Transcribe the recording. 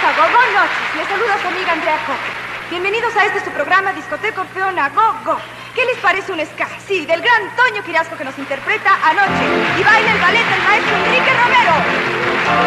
Go Noches. Les saluda su amiga Andrea Coque. Bienvenidos a este su programa Discoteca Orfeona Go Go. ¿Qué les parece un ska? Sí, del gran Toño Quirasco que nos interpreta Anoche. Y baila el ballet del maestro Enrique Romero.